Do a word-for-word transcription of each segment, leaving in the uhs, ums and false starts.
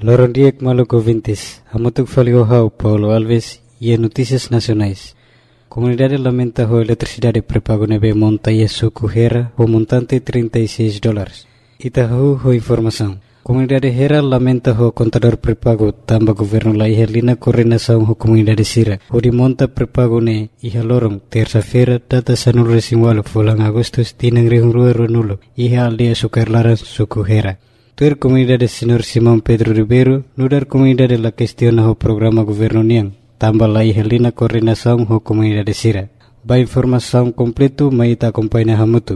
Lorondiek Maluco Vintes, Amotuk Faliohau, Paulo Alves e Notícias Nacionais. Comunidade lamenta a eletricidade pré-pago nebe monta e suco Hera, o montante trinta e seis dólares. Itahu ho informação. Comunidade Hera lamenta o contador pré-pago tamba governo la ihalina coordenação ho comunidade Sira. O de monta pré-pago ne iha lorong terça-feira data sanul resimwalo fulang agustus tinang rihung rua runulo iha aldia sukar laran suku Hera. Tuer comunidade Senhor Simão Pedro Ribeiro nudar comunidade la questiona ho programa governo niang tamba la ihalina coordenação ho comunidade Sira. Ba informação completo mai ta acompanha hamutu.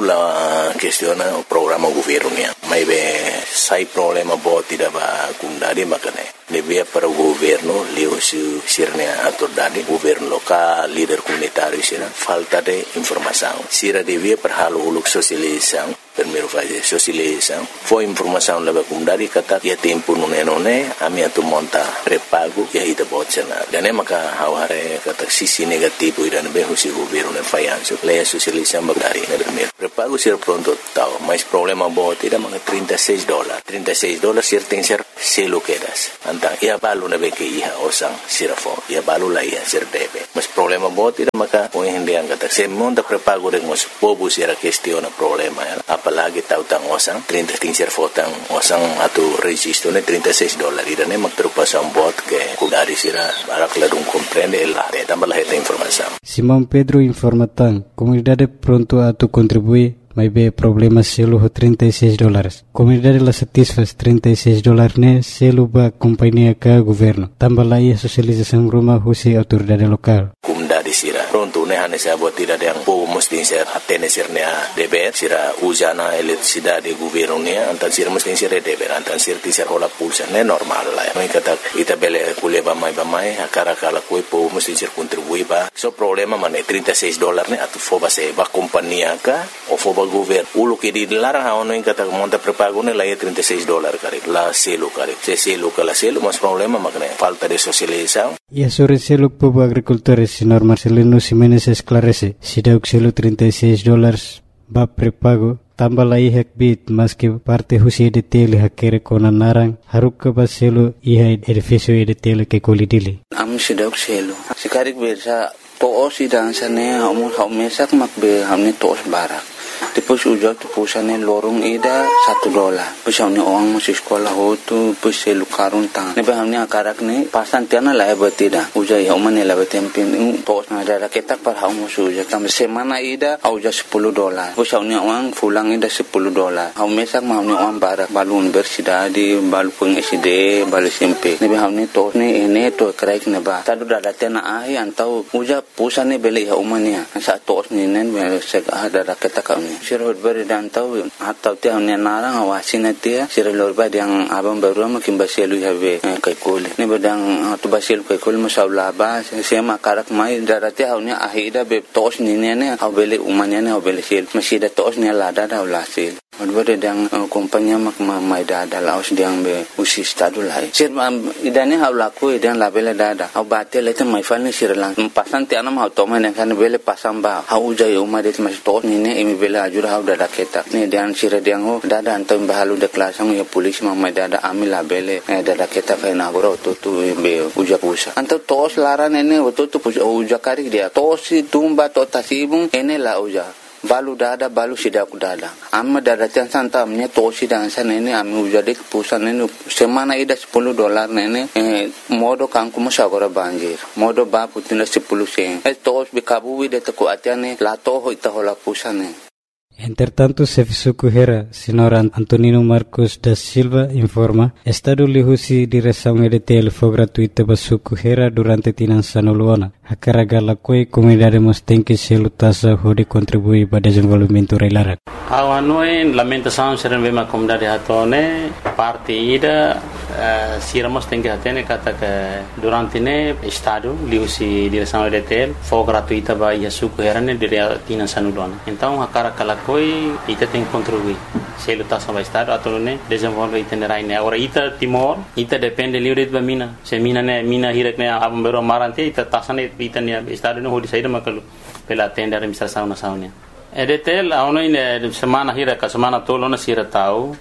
Aula questiona o programa governo niang. Mai be sai problema bo tidak ba kundari makane. Lebih para o governo leu su sirnya autoridade governo local líder comunitário sira falta de informação. Sira devia para halo uluk sosialização primeiro fase sosialização foi informação leva kundari kata ya tempo nune nune ami atu monta pré-pago ya ida botsena. Dan maka haware kata sisi negativo ida be husi governo ne fayanso le sosialização bagari ne primeiro pré-pago sira pronto tau mais problema bo tidak maka trinta e seis dólares trinta e seis dólares sir tem ser selo quedas antang ia balu na be ke iha osang sirafo ia balu la ia sir debe mas problema bo tidak maka o hindi ang kata se monta pré-pago de mos pobu sira questiona problema ya apalagi tau tang osang trinta ting sir fotang osang atu registro ne trinta e seis dólares ida ne mak trupação bot que kudari sira barak ladung comprende la de tambah la esta informação. Simão Pedro informa tang comunidade pronto atu contribui mai be problema selo ho trinta e seis dólares. Comunidade la satisfaz trinta e seis dólares ne selo ba companhia ka governo. Tambah la ia sosialização rumah husi autoridade lokal. Comunidade sira pronto ne hane sa buat tidak yang po mesti ser atene sirnya deber sira usana eletricidade governo ne antan sira mesti sira deber antan sira tisar hola pulsa ne normal la. Noi kata ita bele kuleba mai ba mai akara kala koi po mesti sir contribui ba. So problema mane trinta e seis dólares ne atu foba se ba companhia ka o foba governo ulo que di larang ha ono kata monta pré-pago ne la ia trinta e seis dólares kare la selo kare se selo kala selo mas problema makne falta de socialização. E sobre selo povo agricultores senhor Marcelino Ximenes esclarece si dauk selo trinta e seis dólares ba pré-pago tambah la ihak bit mas que parte husi de tele hakere kona narang haruk ba selo iha edificio de tele ke kolidili am si dauk selo sikarik bersa to osi dan sane hamu haumesak makbe hamne tos barak Depois ujar tu pusane lorong ida satu dolar. Pusane orang masih sekolah hotu pusai lukarun tang. Nebe hamne akarak ne pasan tiana lah betida. Ujar ya umane lah betempin. Tos nada raketak par hau musuh ujar. Tam semana ida ujar sepuluh dolar. Pusane orang pulang ida sepuluh dolar. Hau mesak hamne orang barak balu universidade balu peng S D balu S M P. Nebe hamne tos ne ene to kraik neba. Tadu dada tiana ahi antau ujar pusane beli ya umane. Sa tos ni nen sek ada raketak kau. Sirot beri dan tahu atau tiang ni narang awasin dia sirot lorba yang abang baru makin basilu have kai kol ni bedang tu basilu kai kol masalah ba sema karak mai darati haunya ahida be tos ni ne au bele umanya ne au bele sil masih da tos ni lada da ulasil Odbere yang kompanya mak mai dada laos diang be usi stadu lai. Sir idane hau laku idan labele dada. Hau bate lete mai fane sir lang. Pasan ti anam hau toma ne kan bele pasam ba. Hau jai uma det mas to ni ne imi bele ajur hau dada ketak. Ne dian sir diang ho dada antam bahalu de klasang ya polis mak mai dada ami labele dada ketak kai na goro to tu be uja pusa. Antam tos laran ene to tu uja kari dia. Tos tumba to tasibung ene la uja. Balu dada balu sidak dada amma dada chan santa amnya tosi dan sana ini ami ujade pusan ini semana ida sepuluh dolar nene eh, modo kangku masagora banjir modo ba putina sepuluh sen eh tos bikabu de to atiane la to hoita hola pusane. Entretanto, Sefisuku Hera, senhor Antonino Marcos da Silva, informa, Estado lihusi direção E D T L foi gratuita para Suku Hera durante tinan sanuluana. A carga la coi comunidade mos tem que se lutasa hodi contribui para desenvolvimento reilara. Awanoi lamentação serem bem a comunidade hatone parte ida siramos tem que atene kata que durante ne Estado lihusi direção E D T L foi gratuita para Suku Hera ne dire tinan sanuluana. Então a carga la coi ita tem que contribuir. Se lutasa para Estado atau ne desenvolve itinerai ne. Agora ita Timor ita depende livre de mina. Se mina ne mina hirak ne abang bero marante ita tasane ita ne Estado ne hodi saída makalu pela tenda administração nacional. E D T L aonoi ne semana hirak semana tolo na sira tau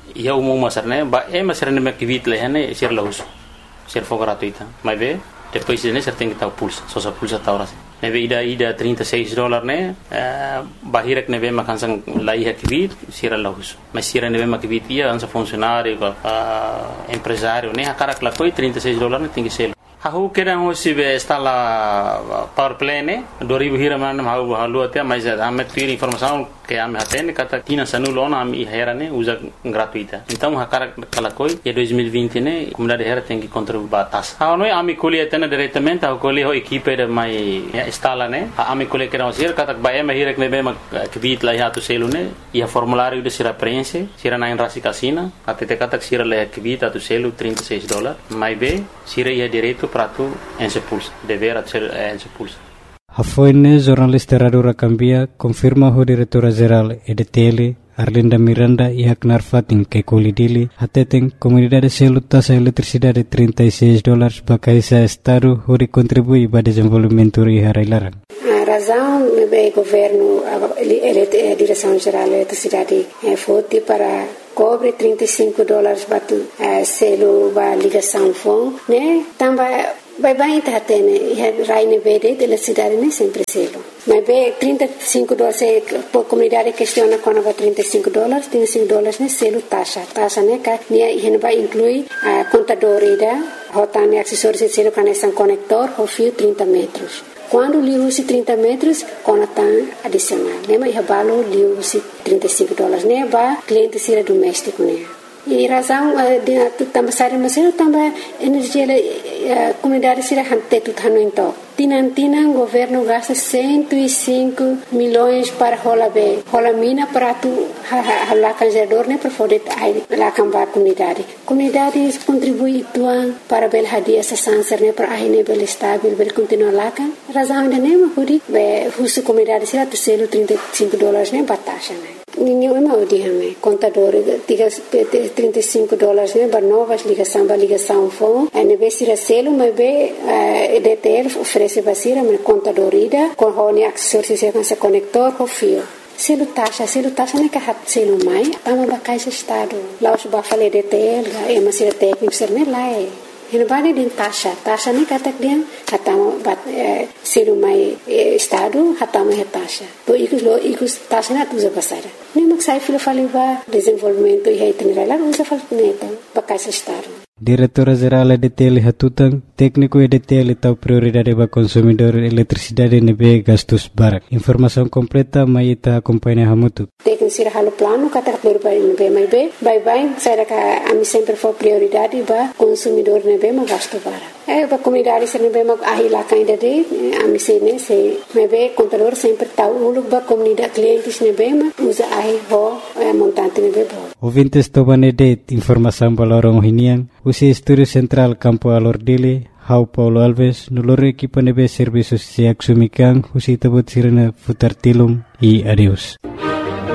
ia umum masarne ba e masarne me kivit lehane sir lahus sir for gratuita mas be depois ne ser tem que estar pulsa só só pulsa tá hora neve ida ida trinta e seis dólares né bahirek neve makansang lai hakivit sir lahus mas sir neve makivit ia ansa funcionário empresário né akara klakoi trinta e seis dólares tem que ser Aku kira hoje está lá power play né dua ribu hira mana mau halu até mas ame ter informação que ame atende kata tina sanu lona ame hera né usa gratuita então hakara kala koi e dois mil e vinte né comunidade hera tem que contribuir batas ah não ame colhe atende diretamente a colhe ho equipe de mai instala né ame colhe kira hoje kata ba ame hira que me bem que vit lá ya tu selo né e a formulário de sira preenche sira na enrasi casina até te kata sira lá que vit tu selo trinta e seis dólares mai be sira ia direito para tu en se pulsa dever ser en se pulsa Hafoine jornalista Radio Rakambia confirma o diretora geral E D T L Arlinda Miranda e Aknar Fatin que colidili hateten comunidade selo taxa eletricidade trinta e seis dólares bakaisa estado hori contribui para desenvolvimento e harailaran. A razão é governo a direção geral da eletricidade foi para cobre trinta e cinco dólares batu selo ba ligação fon né também vai bem tá tendo e raine verde de la cidade nem sempre selo mas bem trinta e cinco dólares por comunidade questiona quando vai trinta e cinco dólares trinta e cinco dólares né selo taxa taxa né que ne vai inclui a contador ida rotane acessórios de selo conexão conector o fio trinta metros quando li usi trinta metros conatan adicional né mas balo li usi trinta e cinco dólares né ba cliente sira doméstico né e razão de também sair mas eu também energia a comunidade sira hante tu tano então tinan tinan governo gasta cento e cinco milhões para rola be rola mina para tu lá canjador né para poder lá cambar comunidade comunidade contribui tuan para bel hadia essa sanser né para aí né bel estável bel continuar lá kan razão de né mas be husu comunidade sira tu selo trinta e cinco dólares né bataxa né ninguém é mau dia né contador tiga trinta e cinco dólares né para novas ligação para ligação fone é né sira selo mas be E D T L oferece basira mas contador ida com hone acessórios com esse conector com fio selo taxa selo taxa né que hat selo mai tama bakai se estado lá os ba fale E D T L é mas sira técnico ser né lá é Hinabani din taxa, taxa ni katak dia hatama bat selo mai estado hatama é taxa. To ikus lo ikus taxa na tuza basara. Ni maksai filo faliva desenvolvimento e itinerário lá usa fal neto bakai se estado. Diretora Geral E D T L Hatutang, técnico E D T L tahu prioridade para consumidor eletricidade nebe gastos barak. Informação completa mai ita acompanha hamutu. Técnico sira halo plano kata prioridade nebe mai be, bye bye, saya ka ami sempre for prioridade para consumidor nebe ma gasto barak. Eh para comunidade sira nebe ma ahila kainda de ami se ne se nebe contador sempre tahu ulu para comunidade clientes nebe ma usa ahi ho montante nebe bo. Ouvintes tobane de informação balorong hinian. Usi Estúdio Central Campo Alordile, Hau Paulo Alves, nulor equipa nebe serviços se axumikan, usi tabot sirena futar tilum e adeus.